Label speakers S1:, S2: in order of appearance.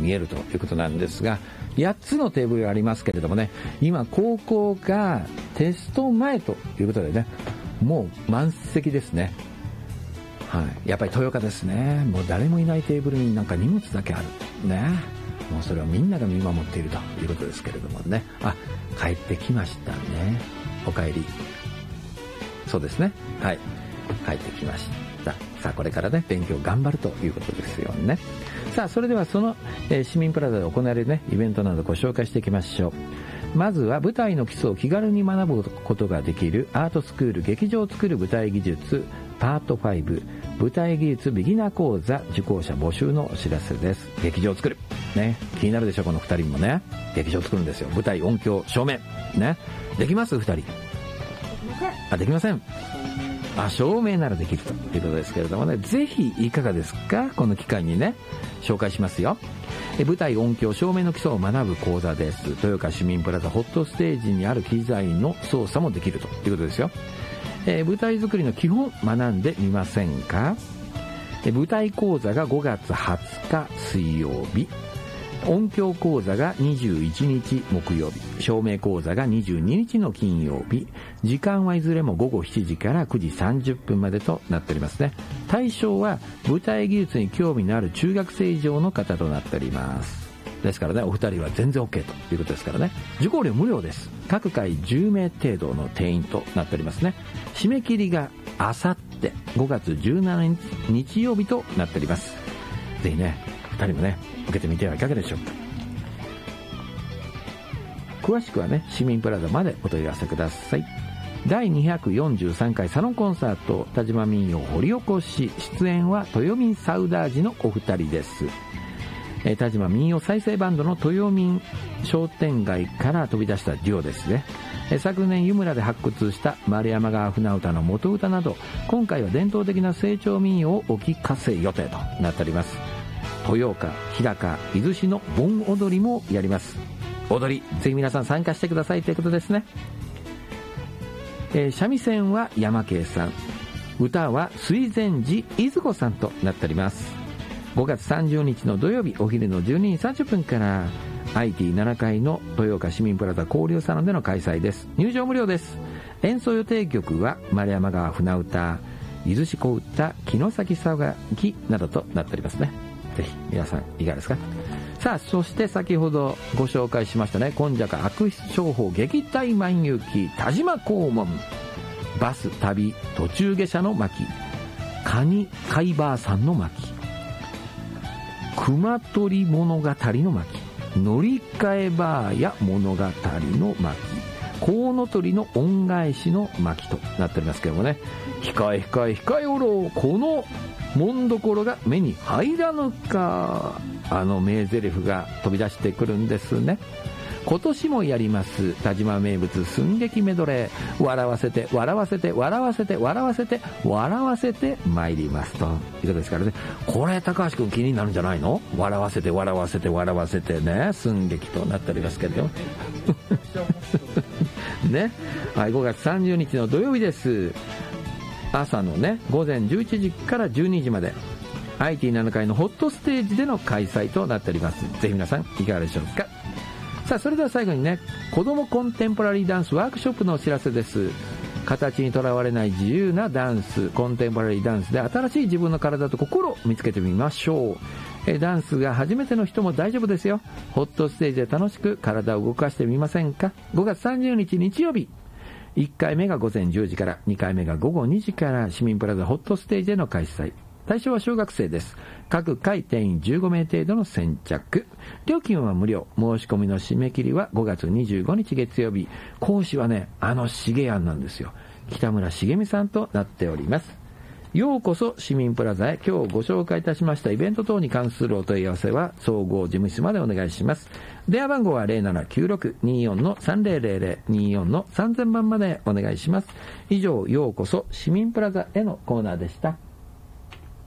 S1: 見えるということなんですが、8つのテーブルがありますけれどもね、今高校がテスト前ということでね、もう満席ですね。はい、やっぱり豊岡ですね。もう誰もいないテーブルになんか荷物だけあるね。もうそれはみんなが見守っているということですけれどもね。あ、帰ってきましたね。お帰り。そうですね。はい、帰ってきました。さあこれからね、勉強頑張るということですよね。さあそれではその、市民プラザで行われるね、イベントなどご紹介していきましょう。まずは舞台の基礎を気軽に学ぶことができるアートスクール劇場を作る舞台技術パート5舞台技術ビギナー講座受講者募集のお知らせです。劇場を作るね、気になるでしょこの2人もね。劇場を作るんですよ。舞台、音響、照明ね。できます2人？できません。照明ならできるということですけれどもね、ぜひいかがですか、この機会にね紹介しますよ。舞台、音響、照明の基礎を学ぶ講座です。豊岡市民プラザホットステージにある機材の操作もできるということですよ。舞台作りの基本学んでみませんか。舞台講座が5月20日水曜日、音響講座が21日木曜日、照明講座が22日の金曜日、時間はいずれも午後7時から9時30分までとなっておりますね。対象は舞台技術に興味のある中学生以上の方となっております。ですからね、お二人は全然 OK ということですからね。受講料無料です。各回10名程度の定員となっておりますね。締め切りがあさって5月17日日曜日となっております。ぜひね、2人もね受けてみてはいかがでしょうか。詳しくはね、市民プラザまでお問い合わせください。第243回サロンコンサート田島民謡掘り起こし、出演は豊民サウダージのお二人です。田島民謡再生バンドの豊民商店街から飛び出したデュオですね。昨年湯村で発掘した丸山川船歌の元歌など、今回は伝統的な成長民謡をお聞かせ予定となっております。豊岡、日高、伊豆市の盆踊りもやります。踊りぜひ皆さん参加してくださいということですね。三味線は山慶さん、歌は水前寺いずこさんとなっております。5月30日の土曜日お昼の12時30分から IT7 階の豊岡市民プラザ交流サロンでの開催です。入場無料です。演奏予定曲は丸山川船歌、伊豆市小唄、城崎騒ぎなどとなっておりますね。ぜひ皆さんいかがですか。さあそして先ほどご紹介しましたね、今昔悪質商法撃退万有記田島黄門、バス旅途中下車の巻、カニ海バーさんの巻、熊取物語の巻、乗り換えバーや物語の巻、コウノトリの恩返しの巻となっておりますけどもね。控え控え控えおろう、この紋所が目に入らぬか、名台詞が飛び出してくるんですね。今年もやります田島名物寸劇メドレー、笑わせて笑わせて笑わせて笑わせて笑わせて参りますということですからね。これ高橋君気になるんじゃないの。笑わせて笑わせて笑わせてね、寸劇となっておりますけれどね、はい、5月30日の土曜日です。朝のね午前11時から12時まで IT7 階のホットステージでの開催となっております。ぜひ皆さんいかがでしょうか。さあそれでは最後にね、子どもコンテンポラリーダンスワークショップのお知らせです。形にとらわれない自由なダンス、コンテンポラリーダンスで新しい自分の体と心を見つけてみましょう。ダンスが初めての人も大丈夫ですよ。ホットステージで楽しく体を動かしてみませんか。5月30日日曜日、1回目が午前10時から、2回目が午後2時から市民プラザホットステージでの開催。対象は小学生です。各回定員15名程度の先着。料金は無料。申し込みの締め切りは5月25日月曜日。講師はね、重庵なんですよ。北村茂美さんとなっております。ようこそ市民プラザへ。今日ご紹介いたしましたイベント等に関するお問い合わせは総合事務室までお願いします。電話番号は 0796-24-3000 24-3000番までお願いします。以上、ようこそ市民プラザへのコーナーでした。